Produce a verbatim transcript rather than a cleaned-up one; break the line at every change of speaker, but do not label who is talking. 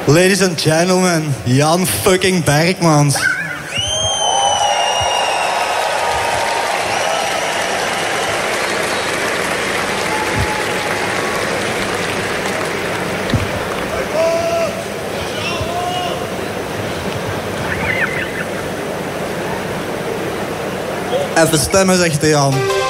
Ladies and gentlemen, Jan fucking Bergmans. Even stemmen, zegt de Jan.